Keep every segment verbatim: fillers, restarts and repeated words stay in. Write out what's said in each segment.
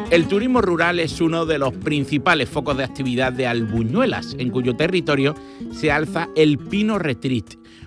El turismo rural es uno de los principales focos de actividad de Albuñuelas, en cuyo territorio se alza el Pino Retreat,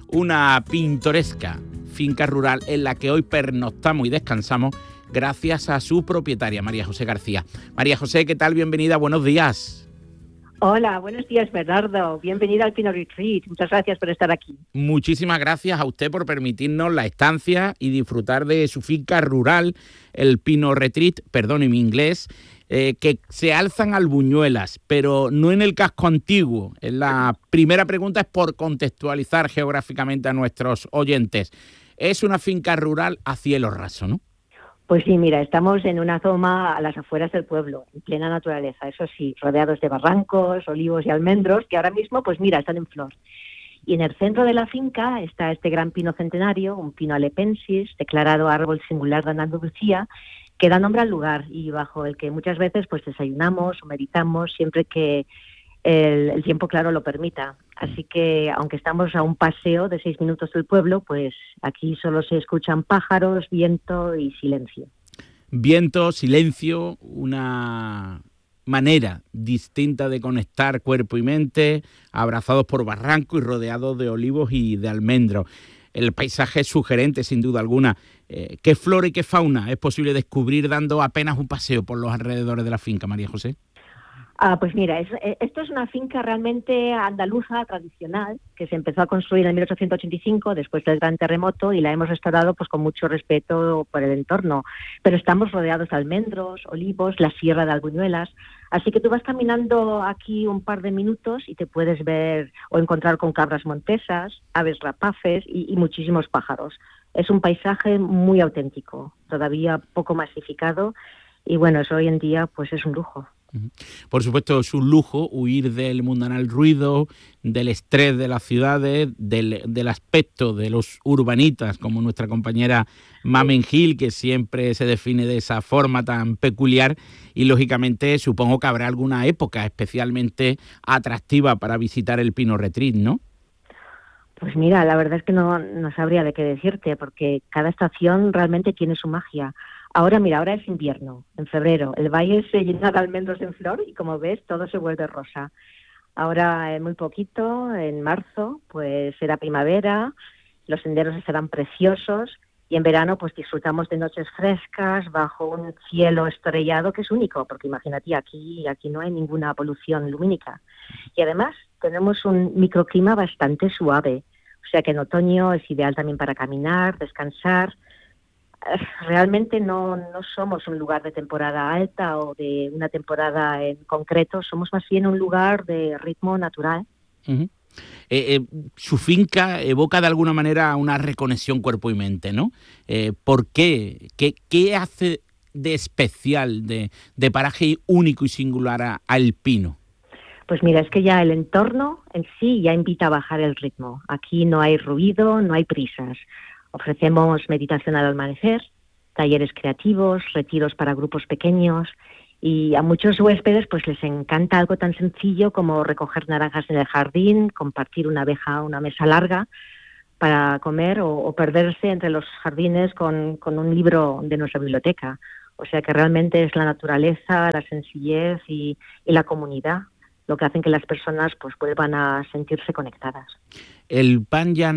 una pintoresca finca rural en la que hoy pernoctamos y descansamos gracias a su propietaria, María José García. María José, ¿qué tal? Bienvenida, buenos días. Hola, buenos días, Bernardo. Bienvenida al Pino Retreat. Muchas gracias por estar aquí. Muchísimas gracias a usted por permitirnos la estancia y disfrutar de su finca rural, el Pino Retreat, perdone mi inglés, eh, que se alzan Albuñuelas, pero no en el casco antiguo. La primera pregunta es por contextualizar geográficamente a nuestros oyentes. Es una finca rural a cielo raso, ¿no? Pues sí, mira, estamos en una zona a las afueras del pueblo, en plena naturaleza, eso sí, rodeados de barrancos, olivos y almendros, que ahora mismo, pues mira, están en flor. Y en el centro de la finca está este gran pino centenario, un pino alepensis, declarado árbol singular de Andalucía, que da nombre al lugar y bajo el que muchas veces pues desayunamos o meditamos siempre que el, el tiempo, claro, lo permita. Así que, aunque estamos a un paseo de seis minutos del pueblo, pues aquí solo se escuchan pájaros, viento y silencio. Viento, silencio, una manera distinta de conectar cuerpo y mente, abrazados por barranco y rodeados de olivos y de almendros. El paisaje es sugerente, sin duda alguna. Eh, ¿Qué flora y qué fauna es posible descubrir dando apenas un paseo por los alrededores de la finca, María José? Ah, pues mira, es, esto es una finca realmente andaluza tradicional que se empezó a construir en mil ochocientos ochenta y cinco después del gran terremoto y la hemos restaurado pues con mucho respeto por el entorno. Pero estamos rodeados de almendros, olivos, la sierra de Albuñuelas, así que tú vas caminando aquí un par de minutos y te puedes ver o encontrar con cabras montesas, aves rapaces y, y muchísimos pájaros. Es un paisaje muy auténtico, todavía poco masificado y bueno, eso hoy en día pues es un lujo. Por supuesto, es un lujo huir del mundanal ruido, del estrés de las ciudades, del, del aspecto de los urbanitas, como nuestra compañera Mamen Gil, que siempre se define de esa forma tan peculiar, y lógicamente supongo que habrá alguna época especialmente atractiva para visitar el Pino Retreat, ¿no? Pues mira, la verdad es que no, no sabría de qué decirte, porque cada estación realmente tiene su magia. Ahora, mira, ahora es invierno, en febrero. El valle se llena de almendros en flor y, como ves, todo se vuelve rosa. Ahora, en muy poquito, en marzo, pues será primavera, los senderos estarán preciosos y en verano, pues disfrutamos de noches frescas bajo un cielo estrellado que es único, porque imagínate, aquí, aquí no hay ninguna polución lumínica. Y además, tenemos un microclima bastante suave, o sea que en otoño es ideal también para caminar, descansar. Realmente no, no somos un lugar de temporada alta o de una temporada en concreto, somos más bien un lugar de ritmo natural. Uh-huh. Eh, eh, su finca evoca de alguna manera una reconexión cuerpo y mente, ¿no? Eh, ¿Por qué? ¿Qué, qué hace de especial, de, de paraje único y singular a, a El Pino? Pues mira, es que ya el entorno en sí ya invita a bajar el ritmo. Aquí no hay ruido, no hay prisas. Ofrecemos meditación al amanecer, talleres creativos, retiros para grupos pequeños y a muchos huéspedes pues les encanta algo tan sencillo como recoger naranjas en el jardín, compartir una abeja, una mesa larga para comer o, o perderse entre los jardines con, con un libro de nuestra biblioteca. O sea que realmente es la naturaleza, la sencillez y, y la comunidad lo que hacen que las personas pues vuelvan a sentirse conectadas. El pan ya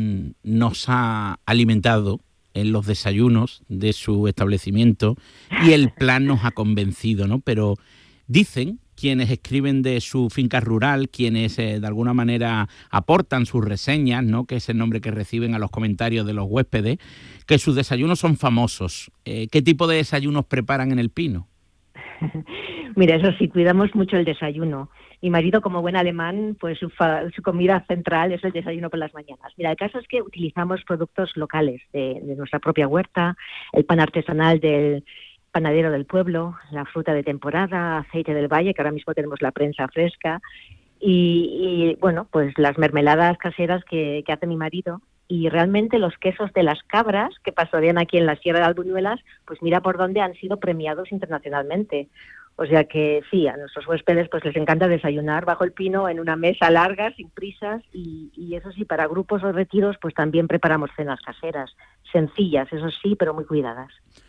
nos ha alimentado en los desayunos de su establecimiento y el plan nos ha convencido, ¿no? Pero dicen quienes escriben de su finca rural, quienes eh, de alguna manera aportan sus reseñas, ¿no?, que es el nombre que reciben a los comentarios de los huéspedes, que sus desayunos son famosos. Eh, ¿Qué tipo de desayunos preparan en El Pino? Mira, eso sí, cuidamos mucho el desayuno. Mi marido, como buen alemán, pues su, fa- su comida central es el desayuno por las mañanas. Mira, el caso es que utilizamos productos locales de, de nuestra propia huerta, el pan artesanal del panadero del pueblo, la fruta de temporada, aceite del valle, que ahora mismo tenemos la prensa fresca, y, y bueno, pues las mermeladas caseras que, que hace mi marido. Y realmente los quesos de las cabras que pastorean aquí en la Sierra de Albuñuelas, pues mira por dónde han sido premiados internacionalmente. O sea que sí, a nuestros huéspedes pues les encanta desayunar bajo el pino en una mesa larga, sin prisas, y, y eso sí, para grupos o retiros pues también preparamos cenas caseras, sencillas, eso sí, pero muy cuidadas.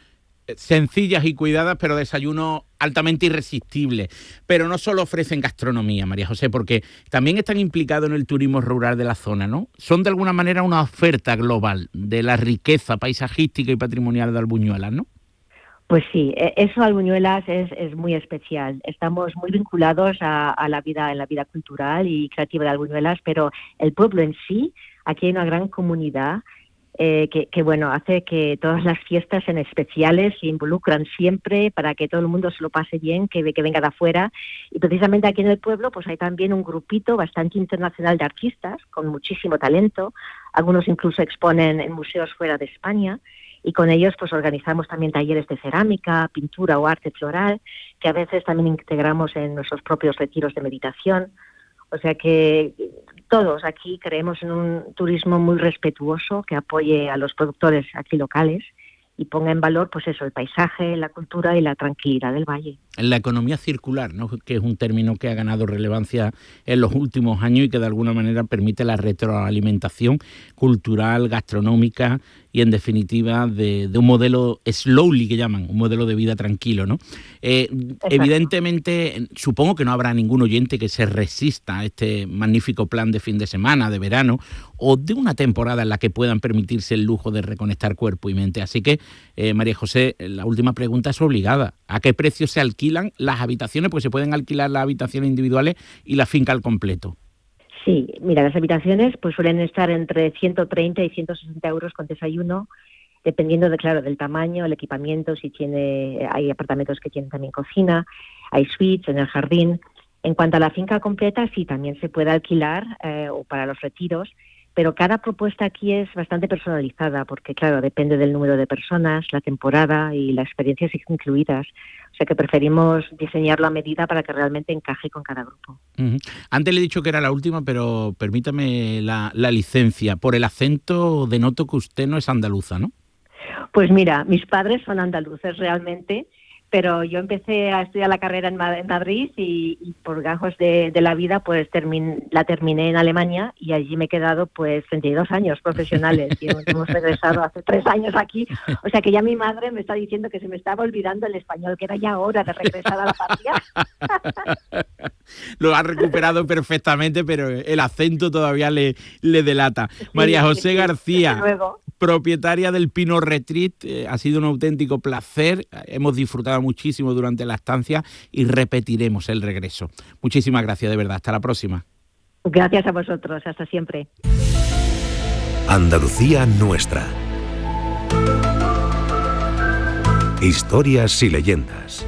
Sencillas y cuidadas, pero desayunos altamente irresistibles. Pero no solo ofrecen gastronomía, María José, porque también están implicados en el turismo rural de la zona, ¿no? Son de alguna manera una oferta global de la riqueza paisajística y patrimonial de Albuñuelas, ¿no? Pues sí, eso Albuñuelas es, es muy especial. Estamos muy vinculados a, a la vida, en la vida cultural y creativa de Albuñuelas, pero el pueblo en sí, aquí hay una gran comunidad eh, que, que bueno hace que todas las fiestas sean especiales, se involucran siempre para que todo el mundo se lo pase bien, que, que venga de afuera. Y precisamente aquí en el pueblo pues hay también un grupito bastante internacional de artistas con muchísimo talento. Algunos incluso exponen en museos fuera de España. Y con ellos pues organizamos también talleres de cerámica, pintura o arte floral, que a veces también integramos en nuestros propios retiros de meditación. O sea que todos aquí creemos en un turismo muy respetuoso que apoye a los productores aquí locales y ponga en valor pues eso, el paisaje, la cultura y la tranquilidad del valle. La economía circular, ¿no?, que es un término que ha ganado relevancia en los últimos años y que de alguna manera permite la retroalimentación cultural, gastronómica y en definitiva de, de un modelo slowly que llaman, un modelo de vida tranquilo, ¿no? Eh, evidentemente, supongo que no habrá ningún oyente que se resista a este magnífico plan de fin de semana, de verano o de una temporada en la que puedan permitirse el lujo de reconectar cuerpo y mente. Así que, eh, María José, la última pregunta es obligada. ¿A qué precio se alquilan las habitaciones? Pues se pueden alquilar las habitaciones individuales y la finca al completo. Sí, mira, las habitaciones pues suelen estar entre ciento treinta y ciento sesenta euros con desayuno, dependiendo de claro del tamaño, el equipamiento, si tiene, hay apartamentos que tienen también cocina, hay suites en el jardín. En cuanto a la finca completa, sí, también se puede alquilar eh, o para los retiros, pero cada propuesta aquí es bastante personalizada porque, claro, depende del número de personas, la temporada y las experiencias incluidas. O sea que preferimos diseñarlo a medida para que realmente encaje con cada grupo. Uh-huh. Antes le he dicho que era la última, pero permítame la, la licencia. Por el acento denoto que usted no es andaluza, ¿no? Pues mira, mis padres son andaluces realmente, pero yo empecé a estudiar la carrera en Madrid y, y por gajos de, de la vida pues termin, la terminé en Alemania y allí me he quedado pues treinta y dos años profesionales y hemos regresado hace tres años aquí. O sea que ya mi madre me está diciendo que se me estaba olvidando el español, que era ya hora de regresar a la patria. Lo ha recuperado perfectamente, pero el acento todavía le, le delata. Sí, María José sí, García, propietaria del Pino Retreat, eh, ha sido un auténtico placer. Hemos disfrutado muchísimo durante la estancia y repetiremos el regreso. Muchísimas gracias, de verdad. Hasta la próxima. Gracias a vosotros. Hasta siempre. Andalucía nuestra. Historias y leyendas.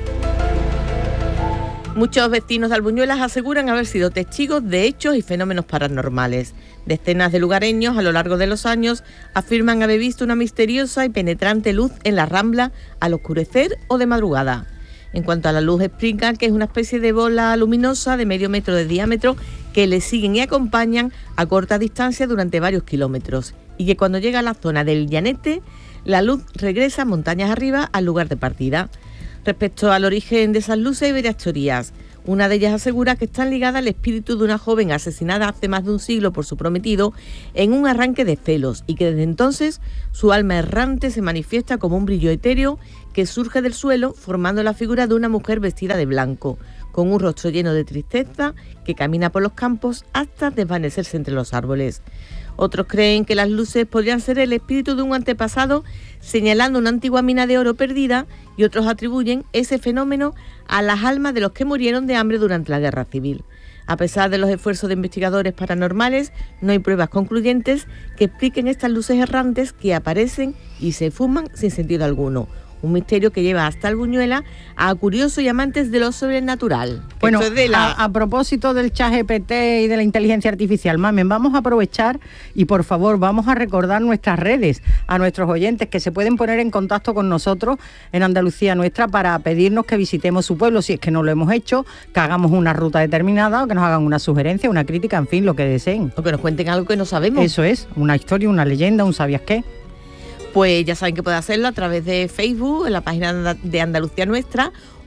Muchos vecinos de Albuñuelas aseguran haber sido testigos de hechos y fenómenos paranormales. Decenas de lugareños a lo largo de los años afirman haber visto una misteriosa y penetrante luz en la Rambla al oscurecer o de madrugada. En cuanto a la luz, explican que es una especie de bola luminosa de medio metro de diámetro que le siguen y acompañan a corta distancia durante varios kilómetros y que cuando llega a la zona del Llanete, la luz regresa montañas arriba al lugar de partida. Respecto al origen de esas luces hay varias teorías. Una de ellas asegura que están ligadas al espíritu de una joven asesinada hace más de un siglo por su prometido en un arranque de celos y que desde entonces su alma errante se manifiesta como un brillo etéreo que surge del suelo formando la figura de una mujer vestida de blanco, con un rostro lleno de tristeza que camina por los campos hasta desvanecerse entre los árboles. Otros creen que las luces podrían ser el espíritu de un antepasado señalando una antigua mina de oro perdida y otros atribuyen ese fenómeno a las almas de los que murieron de hambre durante la Guerra Civil. A pesar de los esfuerzos de investigadores paranormales, no hay pruebas concluyentes que expliquen estas luces errantes que aparecen y se fuman sin sentido alguno. Un misterio que lleva hasta Albuñuelas a curiosos y amantes de lo sobrenatural. Bueno, es de la... a, a propósito del ChatGPT y de la inteligencia artificial, mamen, vamos a aprovechar y por favor vamos a recordar nuestras redes a nuestros oyentes que se pueden poner en contacto con nosotros en Andalucía Nuestra para pedirnos que visitemos su pueblo, si es que no lo hemos hecho, que hagamos una ruta determinada o que nos hagan una sugerencia, una crítica, en fin, lo que deseen. O que nos cuenten algo que no sabemos. Eso es, una historia, una leyenda, un sabías qué. Pues ya saben que pueden hacerlo a través de Facebook, en la página de Andalucía Nuestra,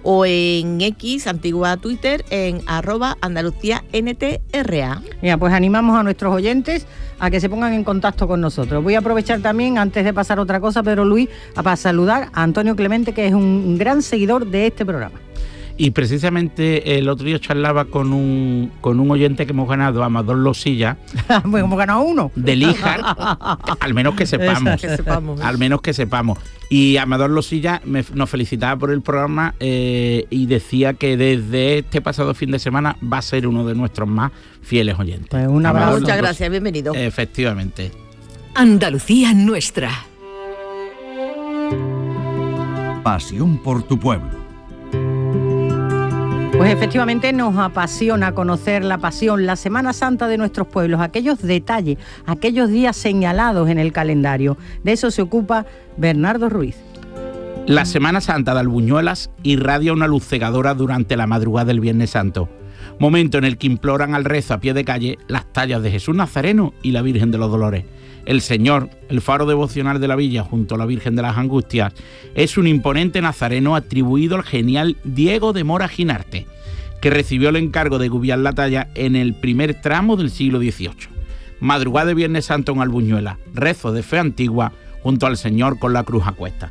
o en X, antigua Twitter, en arroba Andalucía N T R A. Mira, pues animamos a nuestros oyentes a que se pongan en contacto con nosotros. Voy a aprovechar también, antes de pasar otra cosa, Pedro Luis, a para saludar a Antonio Clemente, que es un gran seguidor de este programa. Y precisamente el otro día charlaba con un con un oyente que hemos ganado, Amador Losilla. Pues hemos ganado uno. De Líjar, al menos que sepamos. que sepamos. Al menos que sepamos. Y Amador Losilla me, nos felicitaba por el programa eh, y decía que desde este pasado fin de semana va a ser uno de nuestros más fieles oyentes. Pues un abrazo. Amador, Muchas gracias, bienvenido. Efectivamente. Andalucía nuestra. Pasión por tu pueblo. Pues efectivamente nos apasiona conocer la pasión, la Semana Santa de nuestros pueblos, aquellos detalles, aquellos días señalados en el calendario. De eso se ocupa Bernardo Ruiz. La Semana Santa de Albuñuelas irradia una luz cegadora durante la madrugada del Viernes Santo, momento en el que imploran al rezo a pie de calle las tallas de Jesús Nazareno y la Virgen de los Dolores. El Señor, el faro devocional de la villa junto a la Virgen de las Angustias, es un imponente nazareno atribuido al genial Diego de Mora Ginarte, que recibió el encargo de guiar la talla en el primer tramo del siglo dieciocho. Madrugada de Viernes Santo en Albuñuelas, rezo de fe antigua junto al Señor con la cruz a cuestas.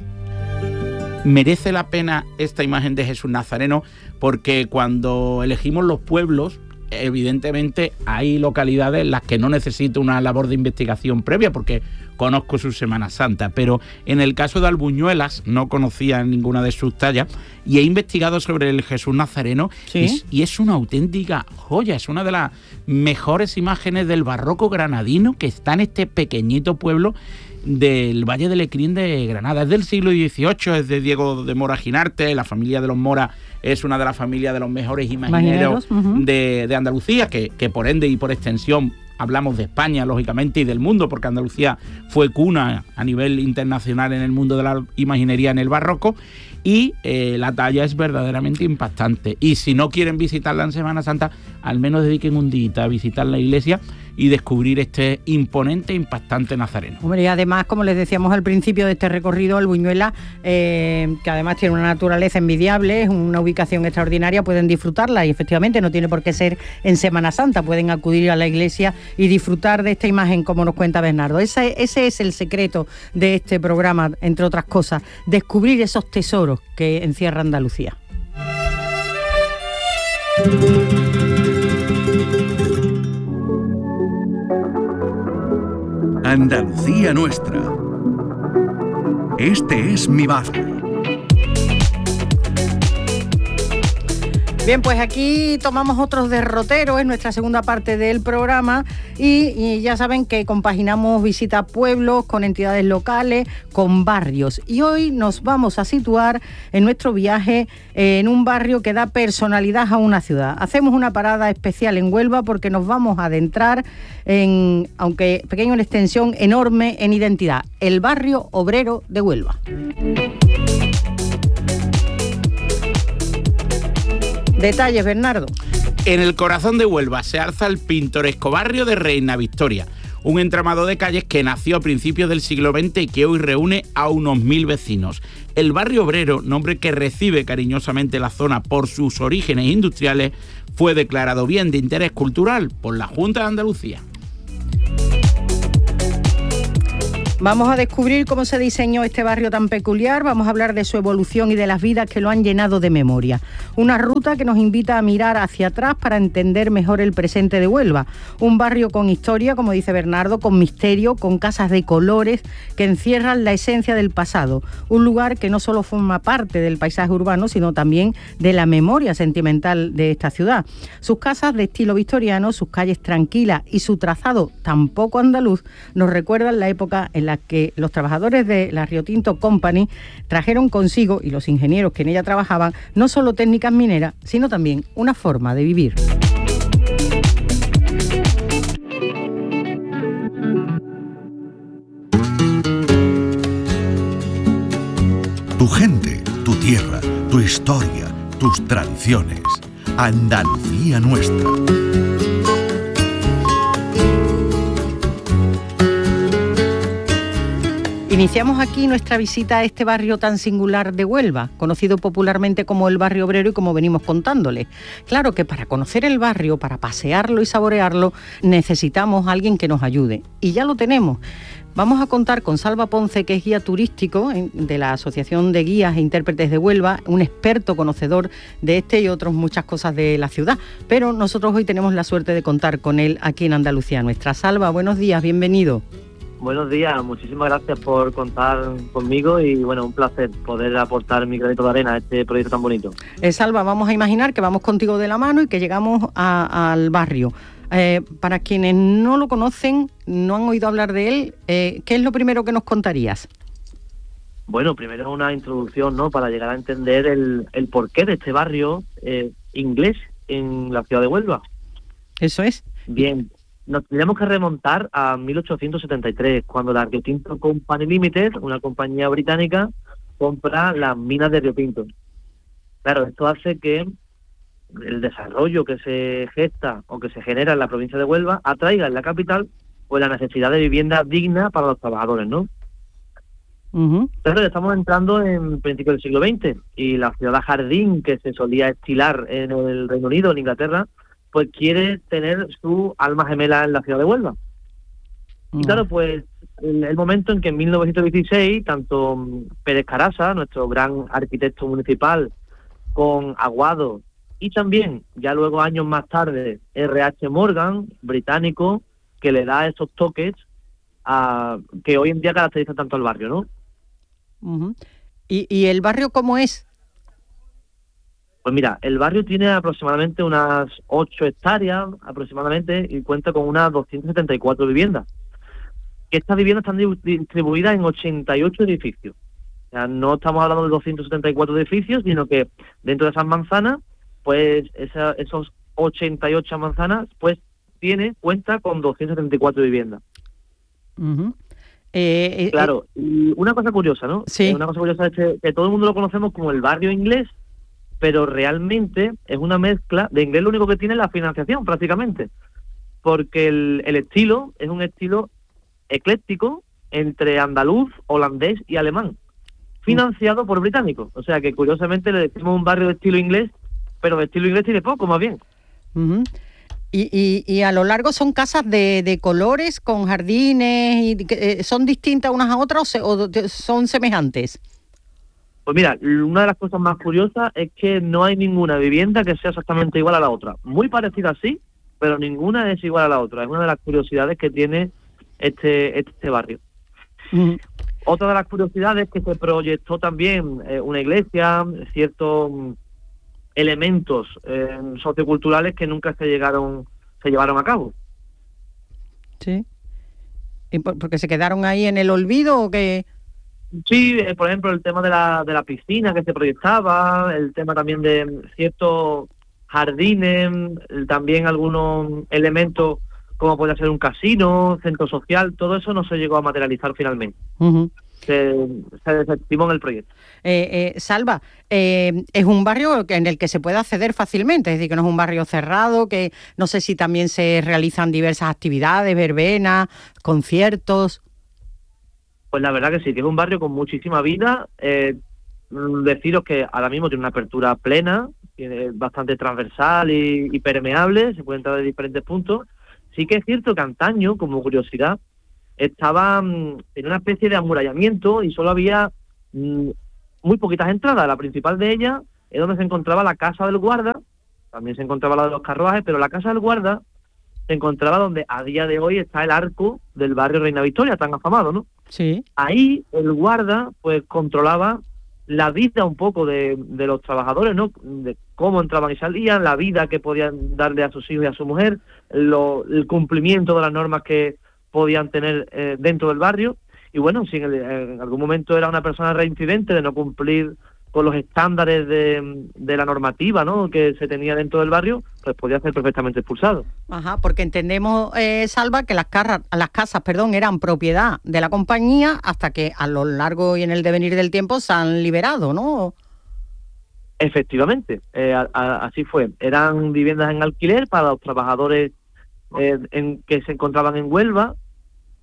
Merece la pena esta imagen de Jesús Nazareno porque cuando elegimos los pueblos, evidentemente hay localidades en las que no necesito una labor de investigación previa porque conozco su Semana Santa, pero en el caso de Albuñuelas no conocía ninguna de sus tallas y he investigado sobre el Jesús Nazareno. ¿Sí? y, es, y es una auténtica joya, es una de las mejores imágenes del barroco granadino que está en este pequeñito pueblo del Valle del Lecrín de Granada. Es del siglo dieciocho, es de Diego de Mora Ginarte. La familia de los Mora es una de las familias de los mejores imagineros, uh-huh. de, de Andalucía, que, que por ende y por extensión hablamos de España, lógicamente, y del mundo, porque Andalucía fue cuna a nivel internacional en el mundo de la imaginería en el barroco, y eh, la talla es verdaderamente impactante. Y si no quieren visitarla en Semana Santa, al menos dediquen un día a visitar la iglesia y descubrir este imponente e impactante nazareno. Hombre, y además, como les decíamos al principio de este recorrido, Albuñuelas, eh, que además tiene una naturaleza envidiable, es una ubicación extraordinaria, pueden disfrutarla y efectivamente no tiene por qué ser en Semana Santa, pueden acudir a la iglesia y disfrutar de esta imagen, como nos cuenta Bernardo. Ese, ese es el secreto de este programa, entre otras cosas, descubrir esos tesoros que encierra Andalucía. Andalucía nuestra. Este es mi barrio. Bien, pues aquí tomamos otros derroteros en nuestra segunda parte del programa y, y ya saben que compaginamos visita a pueblos con entidades locales, con barrios. Y hoy nos vamos a situar en nuestro viaje en un barrio que da personalidad a una ciudad. Hacemos una parada especial en Huelva porque nos vamos a adentrar en, aunque pequeño en extensión, enorme en identidad, el barrio obrero de Huelva. Detalles, Bernardo. En el corazón de Huelva se alza el pintoresco barrio de Reina Victoria, un entramado de calles que nació a principios del siglo veinte y que hoy reúne a unos mil vecinos. El barrio obrero, nombre que recibe cariñosamente la zona por sus orígenes industriales, fue declarado bien de interés cultural por la Junta de Andalucía. Vamos a descubrir cómo se diseñó este barrio tan peculiar, vamos a hablar de su evolución y de las vidas que lo han llenado de memoria. Una ruta que nos invita a mirar hacia atrás para entender mejor el presente de Huelva. Un barrio con historia, como dice Bernardo, con misterio, con casas de colores que encierran la esencia del pasado. Un lugar que no solo forma parte del paisaje urbano, sino también de la memoria sentimental de esta ciudad. Sus casas de estilo victoriano, sus calles tranquilas y su trazado tan poco andaluz nos recuerdan la época en la que los trabajadores de la Rio Tinto Company trajeron consigo, y los ingenieros que en ella trabajaban, no solo técnicas mineras, sino también una forma de vivir. Tu gente, tu tierra, tu historia, tus tradiciones. Andalucía nuestra. Iniciamos aquí nuestra visita a este barrio tan singular de Huelva, conocido popularmente como el barrio obrero y como venimos contándole. Claro que para conocer el barrio, para pasearlo y saborearlo, necesitamos a alguien que nos ayude. Y ya lo tenemos. Vamos a contar con Salva Ponce, que es guía turístico de la Asociación de Guías e Intérpretes de Huelva, un experto conocedor de este y otras muchas cosas de la ciudad. Pero nosotros hoy tenemos la suerte de contar con él aquí en Andalucía Nuestra. Salva, buenos días, bienvenido. Buenos días, muchísimas gracias por contar conmigo y bueno, un placer poder aportar mi granito de arena a este proyecto tan bonito. Eh, Salva, vamos a imaginar que vamos contigo de la mano y que llegamos a, al barrio. Eh, para quienes no lo conocen, no han oído hablar de él, eh, ¿qué es lo primero que nos contarías? Bueno, primero una introducción, ¿no?, para llegar a entender el, el porqué de este barrio eh, inglés en la ciudad de Huelva. Eso es. Bien. Nos tenemos que remontar a mil ochocientos setenta y tres, cuando la Rio Tinto Company Limited, una compañía británica, compra las minas de Rio Tinto. Claro, esto hace que el desarrollo que se gesta o que se genera en la provincia de Huelva atraiga en la capital pues la necesidad de vivienda digna para los trabajadores, ¿no? Uh-huh. Claro, estamos entrando en principios del siglo veinte y la ciudad jardín que se solía estilar en el Reino Unido, en Inglaterra, pues quiere tener su alma gemela en la ciudad de Huelva. Uh-huh. Y claro, pues el, el momento en que en mil novecientos dieciséis, tanto Pérez Carasa, nuestro gran arquitecto municipal, con Aguado, y también, ya luego años más tarde, R H Morgan, británico, que le da esos toques a, que hoy en día caracterizan tanto al barrio, ¿no? Uh-huh. ¿Y, ¿Y el barrio cómo es? Pues mira, el barrio tiene aproximadamente unas ocho hectáreas, aproximadamente, y cuenta con unas doscientas setenta y cuatro viviendas. Estas viviendas están distribuidas en ochenta y ocho edificios. O sea, no estamos hablando de doscientos setenta y cuatro edificios, sino que dentro de esas manzanas, pues esa, esos ochenta y ocho manzanas, pues tiene, cuenta con doscientas setenta y cuatro viviendas. Uh-huh. eh, eh, claro, y una cosa curiosa, ¿no? Sí. Eh, una cosa curiosa es que, que todo el mundo lo conocemos como el barrio inglés, pero realmente es una mezcla de inglés. Lo único que tiene es la financiación, prácticamente, porque el, el estilo es un estilo ecléctico entre andaluz, holandés y alemán, financiado por británicos. O sea que curiosamente le decimos un barrio de estilo inglés, pero de estilo inglés tiene poco, más bien. Uh-huh. Y, y, y a lo largo son casas de, de colores, con jardines, y eh, ¿son distintas unas a otras o, se, o de, son semejantes? Pues mira, una de las cosas más curiosas es que no hay ninguna vivienda que sea exactamente igual a la otra. Muy parecida sí, pero ninguna es igual a la otra. Es una de las curiosidades que tiene este este barrio. Uh-huh. Otra de las curiosidades es que se proyectó también eh, una iglesia, ciertos elementos eh, socioculturales que nunca se llegaron se llevaron a cabo. Sí. ¿Y por, porque se quedaron ahí en el olvido o qué? Sí, eh, por ejemplo, el tema de la de la piscina que se proyectaba, el tema también de ciertos jardines, el, también algunos elementos como podría ser un casino, centro social, todo eso no se llegó a materializar finalmente. Uh-huh. Se, se desestimó en el proyecto. Eh, eh, Salva, eh, es un barrio en el que se puede acceder fácilmente, es decir, que no es un barrio cerrado, que no sé si también se realizan diversas actividades, verbenas, conciertos. Pues la verdad que sí, que es un barrio con muchísima vida. Eh, deciros que ahora mismo tiene una apertura plena, tiene bastante transversal y, y permeable, se puede entrar de diferentes puntos. Sí que es cierto que antaño, como curiosidad, estaba en una especie de amurallamiento y solo había mmm, muy poquitas entradas. La principal de ellas es donde se encontraba la casa del guarda, también se encontraba la de los carruajes, pero la casa del guarda se encontraba donde a día de hoy está el arco del barrio Reina Victoria, tan afamado, ¿no? Sí. Ahí el guarda pues controlaba la vida un poco de, de los trabajadores, ¿no? De cómo entraban y salían, la vida que podían darle a sus hijos y a su mujer, lo, el cumplimiento de las normas que podían tener eh, dentro del barrio. Y bueno, si en, el, en algún momento era una persona reincidente de no cumplir con los estándares de, de la normativa, ¿no?, que se tenía dentro del barrio, pues podía ser perfectamente expulsado. Ajá, porque entendemos, eh, Salva, que las, carras, las casas perdón, eran propiedad de la compañía hasta que a lo largo y en el devenir del tiempo se han liberado, ¿no? Efectivamente, eh, a, a, así fue. Eran viviendas en alquiler para los trabajadores eh, en, que se encontraban en Huelva,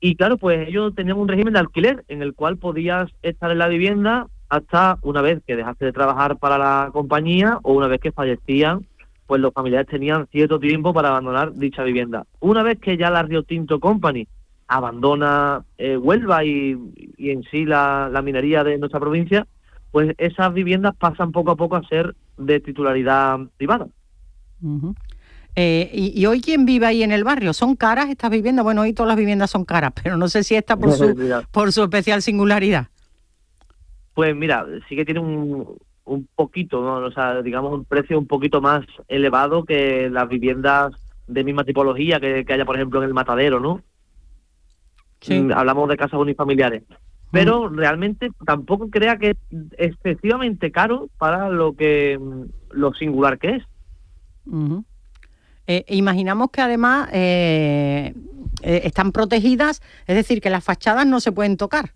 Y claro, pues ellos tenían un régimen de alquiler en el cual podías estar en la vivienda hasta una vez que dejaste de trabajar para la compañía o una vez que fallecían, pues los familiares tenían cierto tiempo para abandonar dicha vivienda. Una vez que ya la Rio Tinto Company abandona eh, Huelva y, y en sí la, la minería de nuestra provincia, pues esas viviendas pasan poco a poco a ser de titularidad privada. Uh-huh. Eh, y, y hoy, ¿quién vive ahí en el barrio? ¿Son caras estas viviendas? Bueno, hoy todas las viviendas son caras, pero no sé si esta por su, por su especial singularidad. Pues mira, sí que tiene un, un poquito, ¿no? O sea, digamos un precio un poquito más elevado que las viviendas de misma tipología que, que haya, por ejemplo, en el Matadero, ¿no? Sí. Mm, hablamos de casas unifamiliares. Pero mm. realmente tampoco crea que es excesivamente caro para lo que lo singular que es. Uh-huh. Eh, imaginamos que además eh, eh, están protegidas, es decir, que las fachadas no se pueden tocar.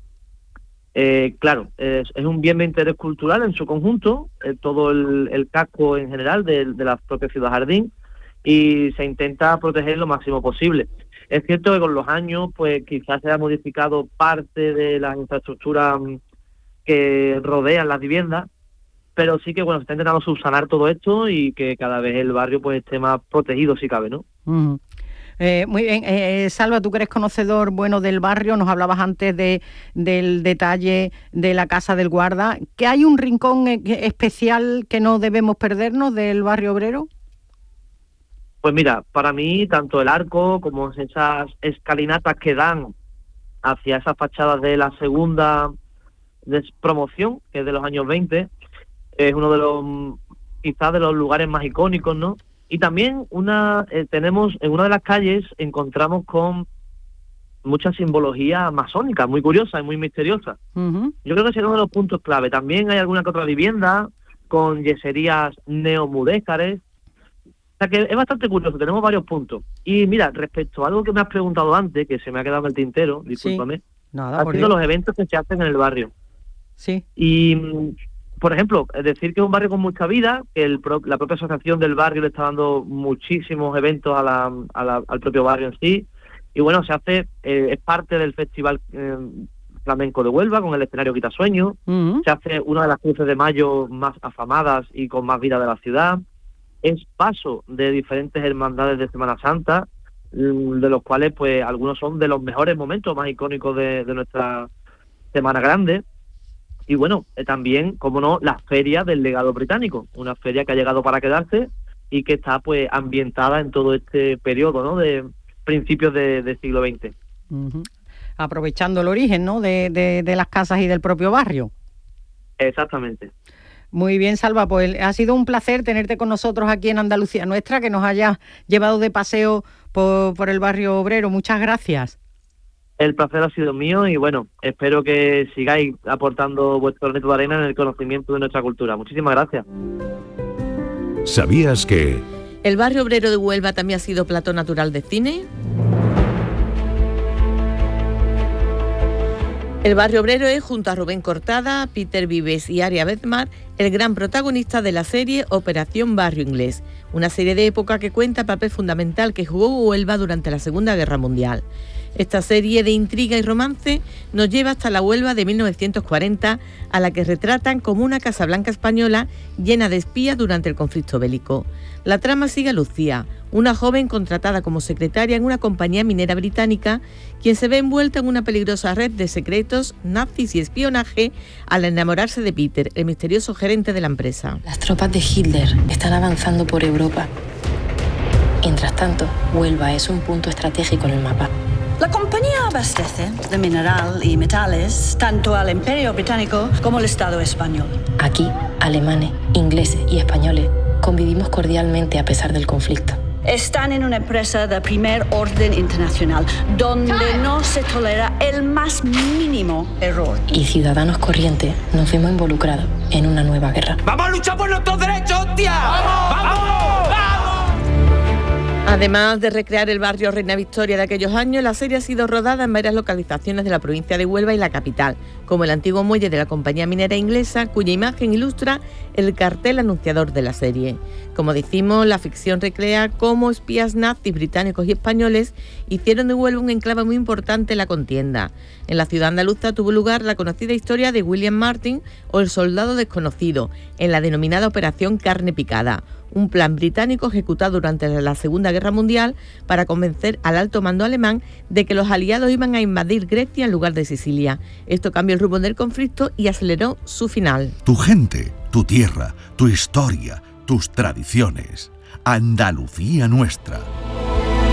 Eh, claro, es, es un bien de interés cultural en su conjunto, eh, todo el, el casco en general de, de la propia Ciudad Jardín, y se intenta proteger lo máximo posible. Es cierto que con los años, pues quizás se ha modificado parte de las infraestructuras que rodean las viviendas, pero sí que bueno, se está intentando subsanar todo esto y que cada vez el barrio pues esté más protegido si cabe, ¿no? Uh-huh. Eh, muy bien, eh, Salva, tú que eres conocedor bueno del barrio, nos hablabas antes de del detalle de la Casa del Guarda, ¿que hay un rincón especial que no debemos perdernos del barrio obrero? Pues mira, para mí tanto el arco como esas escalinatas que dan hacia esas fachadas de la segunda promoción, que es de los años veinte, es uno de los, quizás de los lugares más icónicos, ¿no? Y también una eh, tenemos, en una de las calles, encontramos con mucha simbología masónica, muy curiosa y muy misteriosa. Uh-huh. Yo creo que será uno de los puntos clave. También hay alguna que otra vivienda con yeserías neomudéjares. O sea que es bastante curioso, tenemos varios puntos. Y mira, respecto a algo que me has preguntado antes, que se me ha quedado en el tintero, discúlpame, sí. Nada, ha sido los eventos que se hacen en el barrio. Sí. Y... por ejemplo, es decir que es un barrio con mucha vida, que el pro, la propia asociación del barrio le está dando muchísimos eventos a la, a la, al propio barrio en sí, y bueno, se hace, eh, es parte del Festival eh, Flamenco de Huelva, con el escenario Quitasueños, uh-huh. Se hace una de las cruces de mayo más afamadas y con más vida de la ciudad, es paso de diferentes hermandades de Semana Santa, de los cuales pues algunos son de los mejores momentos más icónicos de, de nuestra Semana Grande. Y bueno, eh, también, como no, la Feria del Legado Británico, una feria que ha llegado para quedarse y que está pues ambientada en todo este periodo, ¿no?, de principios de, del siglo veinte. Uh-huh. Aprovechando el origen, ¿no?, de, de, de las casas y del propio barrio. Exactamente. Muy bien, Salva, pues ha sido un placer tenerte con nosotros aquí en Andalucía Nuestra, que nos hayas llevado de paseo por, por el barrio obrero. Muchas gracias. El placer ha sido mío y bueno, espero que sigáis aportando vuestro granito de arena en el conocimiento de nuestra cultura. Muchísimas gracias. ¿Sabías que el barrio obrero de Huelva también ha sido plató natural de cine? El barrio obrero es, junto a Rubén Cortada, Peter Vives y Aria Bedmar, el gran protagonista de la serie Operación Barrio Inglés, una serie de época que cuenta el papel fundamental que jugó Huelva durante la Segunda Guerra Mundial. Esta serie de intriga y romance nos lleva hasta la Huelva de mil novecientos cuarenta, a la que retratan como una Casa Blanca española llena de espías durante el conflicto bélico. La trama sigue a Lucía, una joven contratada como secretaria en una compañía minera británica, quien se ve envuelta en una peligrosa red de secretos, nazis y espionaje al enamorarse de Peter, el misterioso gerente de la empresa. Las tropas de Hitler están avanzando por Europa. Mientras tanto, Huelva es un punto estratégico en el mapa. La compañía abastece de mineral y metales tanto al Imperio Británico como al Estado español. Aquí, alemanes, ingleses y españoles convivimos cordialmente a pesar del conflicto. Están en una empresa de primer orden internacional, donde no se tolera el más mínimo error. Y ciudadanos corrientes nos vemos involucrados en una nueva guerra. ¡Vamos a luchar por nuestros derechos, hostia! ¡Vamos! ¡Vamos! ¡Vamos! Además de recrear el barrio Reina Victoria de aquellos años, la serie ha sido rodada en varias localizaciones de la provincia de Huelva y la capital, como el antiguo muelle de la compañía minera inglesa, cuya imagen ilustra el cartel anunciador de la serie. Como decimos, la ficción recrea cómo espías nazis británicos y españoles hicieron de Huelva un enclave muy importante en la contienda. En la ciudad andaluza tuvo lugar la conocida historia de William Martin o el soldado desconocido, en la denominada Operación Carne Picada, un plan británico ejecutado durante la Segunda Guerra Mundial para convencer al alto mando alemán de que los aliados iban a invadir Grecia en lugar de Sicilia. Esto cambió el rumbo del conflicto y aceleró su final. Tu gente, tu tierra, tu historia, tus tradiciones. Andalucía Nuestra.